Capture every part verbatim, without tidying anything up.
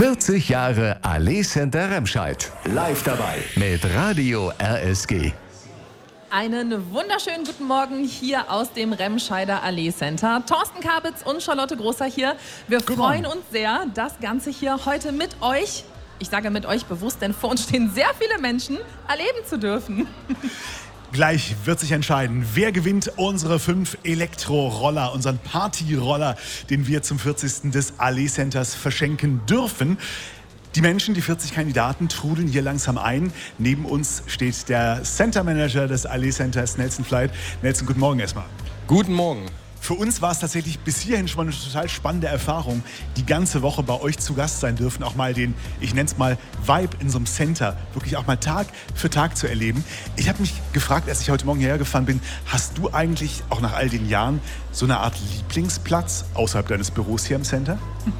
vierzig Jahre Allee Center Remscheid. Live dabei mit Radio R S G. Einen wunderschönen guten Morgen hier aus dem Remscheider Allee Center. Thorsten Kabitz und Charlotte Großer hier. Wir freuen uns sehr, das Ganze hier heute mit euch, ich sage mit euch bewusst, denn vor uns stehen sehr viele Menschen, erleben zu dürfen. Gleich wird sich entscheiden, wer gewinnt unsere fünf Elektroroller, unseren Partyroller, den wir zum vierzigsten des Allee Centers verschenken dürfen. Die Menschen, die vierzig Kandidaten, trudeln hier langsam ein. Neben uns steht der Center Manager des Allee Centers, Nelson Flight. Nelson, guten Morgen erstmal. Guten Morgen. Für uns war es tatsächlich bis hierhin schon eine total spannende Erfahrung, die ganze Woche bei euch zu Gast sein dürfen, auch mal den, ich nenne es mal, Vibe in so einem Center, wirklich auch mal Tag für Tag zu erleben. Ich habe mich gefragt, als ich heute Morgen hierher gefahren bin, hast du eigentlich auch nach all den Jahren so eine Art Lieblingsplatz außerhalb deines Büros hier im Center?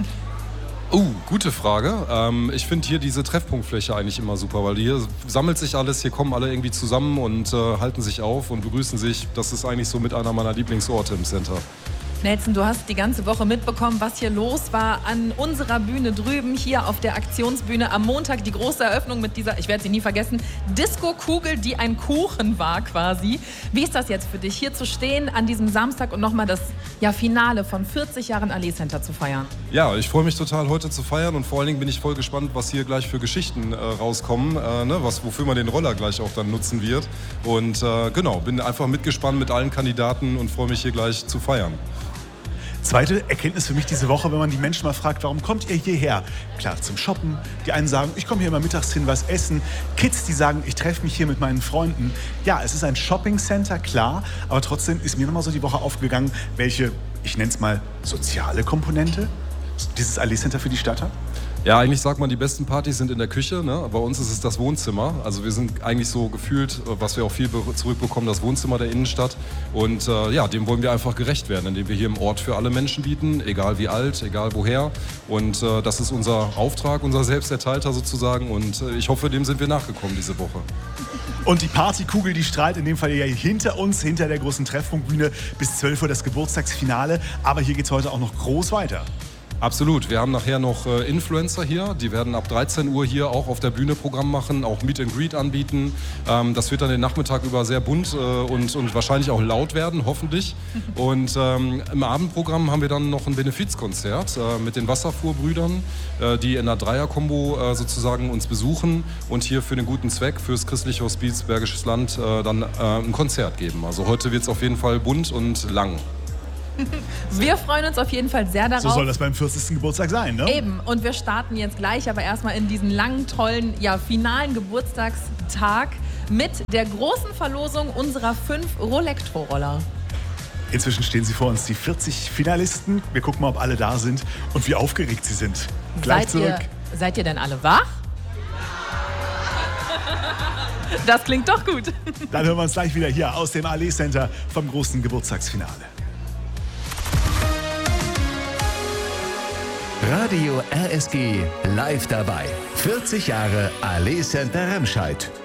Oh, gute Frage. Ähm, ich finde hier diese Treffpunktfläche eigentlich immer super, weil hier sammelt sich alles, hier kommen alle irgendwie zusammen und äh, halten sich auf und begrüßen sich. Das ist eigentlich so mit einer meiner Lieblingsorte im Center. Nelson, du hast die ganze Woche mitbekommen, was hier los war an unserer Bühne drüben, hier auf der Aktionsbühne. Am Montag die große Eröffnung mit dieser, ich werde sie nie vergessen, Disco-Kugel, die ein Kuchen war quasi. Wie ist das jetzt für dich, hier zu stehen an diesem Samstag und nochmal das ja, Finale von vierzig Jahren Allee Center zu feiern? Ja, ich freue mich total, heute zu feiern und vor allen Dingen bin ich voll gespannt, was hier gleich für Geschichten äh, rauskommen, äh, ne? was, wofür man den Roller gleich auch dann nutzen wird. Und äh, genau, bin einfach mitgespannt mit allen Kandidaten und freue mich hier gleich zu feiern. Zweite Erkenntnis für mich diese Woche, wenn man die Menschen mal fragt, warum kommt ihr hierher? Klar, zum Shoppen. Die einen sagen, ich komme hier immer mittags hin, was essen. Kids, die sagen, ich treffe mich hier mit meinen Freunden. Ja, es ist ein Shopping-Center, klar. Aber trotzdem ist mir nochmal so die Woche aufgegangen, welche, ich nenne es mal, soziale Komponente dieses Allee Center für die Stadt hat. Ja, eigentlich sagt man, die besten Partys sind in der Küche. Ne? Bei uns ist es das Wohnzimmer. Also wir sind eigentlich so gefühlt, was wir auch viel zurückbekommen, das Wohnzimmer der Innenstadt. Und äh, ja, dem wollen wir einfach gerecht werden, indem wir hier im Ort für alle Menschen bieten, egal wie alt, egal woher. Und äh, das ist unser Auftrag, unser selbsterteilter sozusagen. Und äh, ich hoffe, dem sind wir nachgekommen diese Woche. Und die Partykugel, die strahlt in dem Fall ja hinter uns, hinter der großen Treffpunktbühne. Bis zwölf Uhr das Geburtstagsfinale. Aber hier geht es heute auch noch groß weiter. Absolut. Wir haben nachher noch äh, Influencer hier. Die werden ab dreizehn Uhr hier auch auf der Bühne Programm machen, auch Meet and Greet anbieten. Ähm, das wird dann den Nachmittag über sehr bunt äh, und, und wahrscheinlich auch laut werden, hoffentlich. Und ähm, im Abendprogramm haben wir dann noch ein Benefizkonzert äh, mit den Wasserfuhrbrüdern, äh, die in einer Dreierkombo äh, sozusagen uns besuchen und hier für den guten Zweck, fürs christliche Hospiz Bergisches Land, äh, dann äh, ein Konzert geben. Also heute wird es auf jeden Fall bunt und lang. Wir freuen uns auf jeden Fall sehr darauf. So soll das beim vierzigsten Geburtstag sein, ne? Eben. Und wir starten jetzt gleich, aber erstmal in diesen langen, tollen, ja, finalen Geburtstagstag mit der großen Verlosung unserer fünf Rolektro-Roller. Inzwischen stehen sie vor uns, die vierzig Finalisten. Wir gucken mal, ob alle da sind und wie aufgeregt sie sind. Gleich seid zurück. Ihr, seid ihr denn alle wach? Das klingt doch gut. Dann hören wir uns gleich wieder hier aus dem Allee Center vom großen Geburtstagsfinale. Radio R S G live dabei. vierzig Jahre Allee Center Remscheid.